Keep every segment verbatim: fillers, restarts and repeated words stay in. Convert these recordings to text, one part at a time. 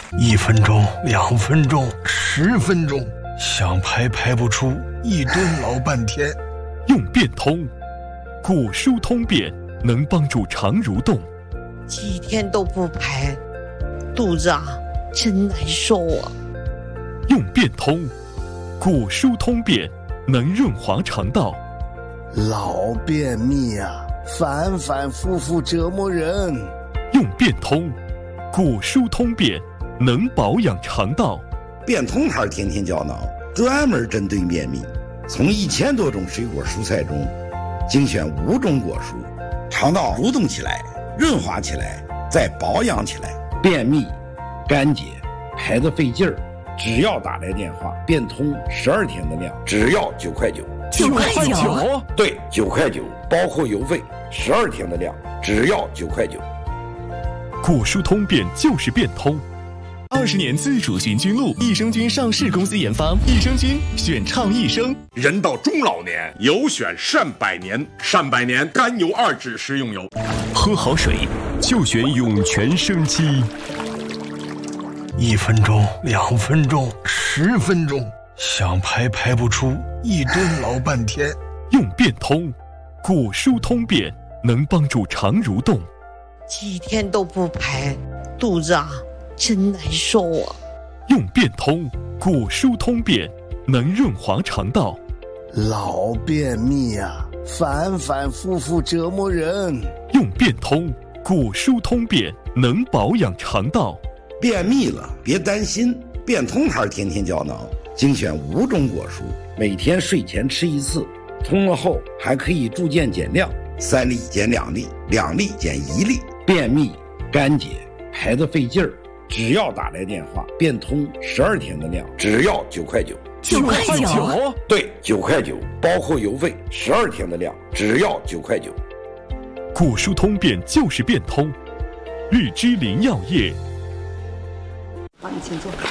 一分钟、两分钟、十分钟，想排排不出，一蹲老半天。 用变通，果蔬通便能帮助肠蠕动。 几天都不排，肚子啊真难受啊。 用变通，果蔬通便能润滑肠道。 老便秘啊，反反复复折磨人。 用变通，果蔬通便能保养肠道。 变通牌天天胶囊专门针对便秘，从一千多种水果蔬菜中精选五种果蔬，肠道蠕动起来，润滑起来，再保养起来。便秘、干结、排得费劲儿，只要打来电话，变通十二天的量，只要九块九。 九块九？ 对，九块九，包括邮费，十二天的量，只要九块九。 果蔬通便就是变通。 二十年自主寻菌露，益生菌上市公司研发，益生菌选倡益生。 人到中老年，有选善百年，善百年甘油二酯食用油。 喝好水就选涌泉生机。 一分钟、两分钟、十分钟，想排排不出，一蹲老半天。 用变通，果蔬通便能帮助肠蠕动。 几天都不排，肚子啊真难受啊。 用变通，果蔬通便能润滑肠道。 老便秘啊，反反复复折磨人。 用变通，果蔬通便能保养肠道。 便秘了别担心，变通牌天天胶囊精选五种果蔬，每天睡前吃一次，通了后还可以逐渐减量，三粒减两粒，两粒减一粒。便秘、干结、排得费劲儿，只要打来电话，变通十二天的量，只要九块九。 九块九？ 对，九块九，包括邮费，十二天的量，只要九块九。 果蔬通便就是变通。绿之林药业。 好，你请坐。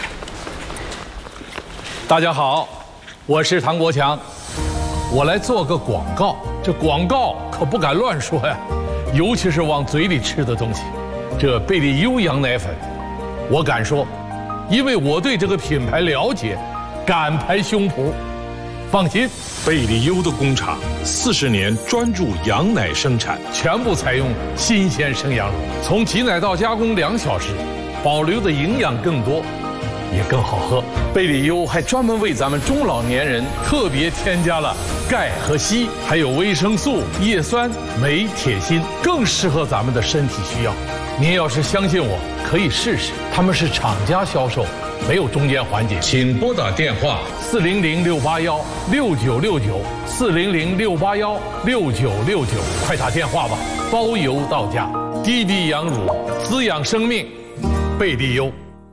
大家好，我是唐国强，我来做个广告。这广告可不敢乱说呀，尤其是往嘴里吃的东西。这贝利优羊奶粉，我敢说，因为我对这个品牌了解，敢拍胸脯。放心， 贝利优的工厂四十年专注羊奶生产， 全部采用新鲜生羊乳，从挤奶到加工两小时，保留的营养更多，也更好喝。贝利优还专门为咱们中老年人特别添加了钙和硒，还有维生素、叶酸、镁、铁、锌，更适合咱们的身体需要。您要是相信我，可以试试。他们是厂家销售，没有中间环节。请拨打电话四零零六八幺六九六九四零零六八幺六九六九，快打电话吧，包邮到家。低低羊乳，滋养生命，贝利优。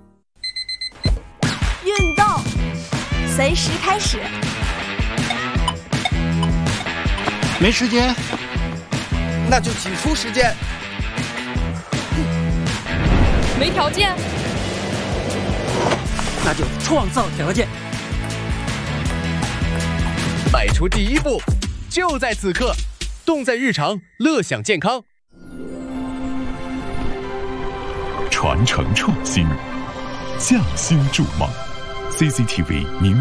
运动，随时开始。 没时间， 那就挤出时间。 没条件， 那就创造条件。 迈出第一步，就在此刻，动在日常，乐享健康。 传承创新，匠心筑梦。C C T V 您。